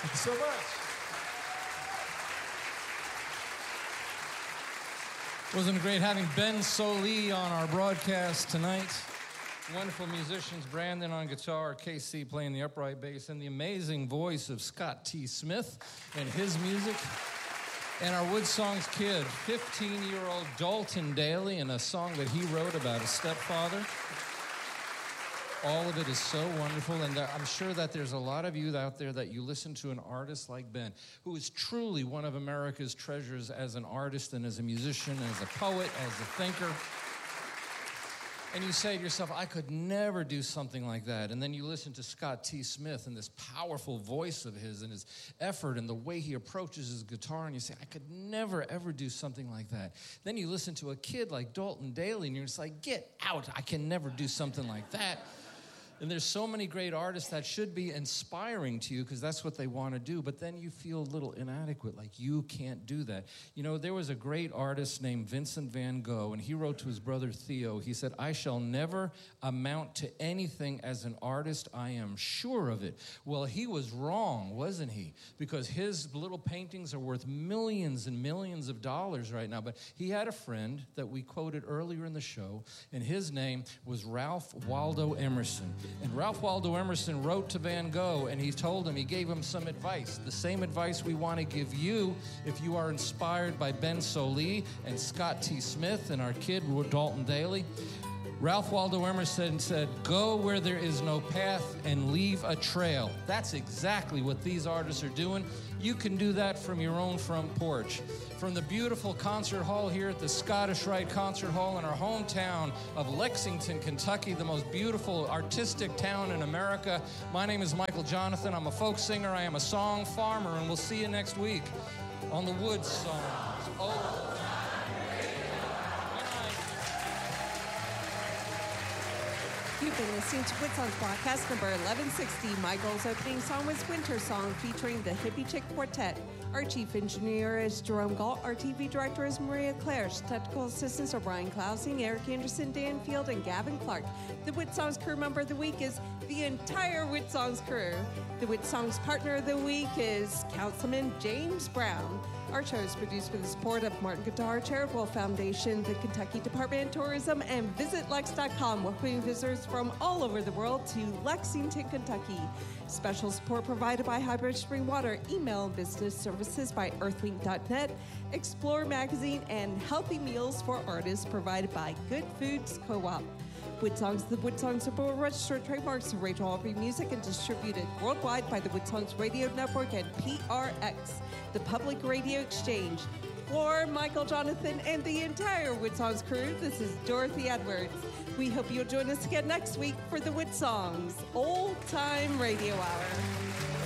Thank you so much. Wasn't it great having Ben Sollee on our broadcast tonight? Wonderful musicians, Brandon on guitar, KC playing the upright bass, and the amazing voice of Scott T. Smith and his music. And our Wood Songs kid, 15-year-old Dalton Daly, and a song that he wrote about his stepfather. All of it is so wonderful, and I'm sure that there's a lot of you out there that you listen to an artist like Ben, who is truly one of America's treasures as an artist and as a musician, as a poet, as a thinker. And you say to yourself, I could never do something like that. And then you listen to Scott T. Smith and this powerful voice of his and his effort and the way he approaches his guitar, and you say, I could never, ever do something like that. Then you listen to a kid like Dalton Daly, and you're just like, get out, I can never do something like that. And there's so many great artists that should be inspiring to you because that's what they want to do, but then you feel a little inadequate, like you can't do that. You know, there was a great artist named Vincent van Gogh, and he wrote to his brother Theo, he said, I shall never amount to anything as an artist, I am sure of it. Well, he was wrong, wasn't he? Because his little paintings are worth millions and millions of dollars right now, but he had a friend that we quoted earlier in the show, and his name was Ralph Waldo Emerson. And Ralph Waldo Emerson wrote to Van Gogh, and he gave him some advice, the same advice we want to give you if you are inspired by Ben Sollee and Scott T. Smith and our kid, Dalton Daly. Ralph Waldo Emerson said, go where there is no path and leave a trail. That's exactly what these artists are doing. You can do that from your own front porch. From the beautiful concert hall here at the Scottish Rite Concert Hall in our hometown of Lexington, Kentucky, the most beautiful artistic town in America. My name is Michael Jonathan. I'm a folk singer. I am a song farmer, and we'll see you next week on the Wood Songs. You've been listening to Wood Songs broadcast number 1160. Michael's opening song was Winter Song featuring the Hippie Chick Quartet. Our chief engineer is Jerome Galt. Our TV director is Maria Clare. Technical assistants are Brian Klausing, Eric Anderson, Dan Field, and Gavin Clark. The Wood Songs crew member of the week is the entire Wood Songs crew. The Wood Songs partner of the week is Councilman James Brown. Our show is produced with the support of Martin Guitar Charitable Foundation, the Kentucky Department of Tourism, and VisitLex.com, welcoming visitors from all over the world to Lexington, Kentucky. Special support provided by Highbridge Spring Water, email and business services by earthlink.net, Explore Magazine, and Healthy Meals for Artists provided by Good Foods Co-op. Wood Songs, the Wood Songs are registered trademarks of Rachel Aubrey Music and distributed worldwide by the Wood Songs Radio Network and PRX, the Public Radio Exchange. For Michael Jonathan and the entire Wood Songs crew, this is Dorothy Edwards. We hope you'll join us again next week for the Wood Songs Old Time Radio Hour.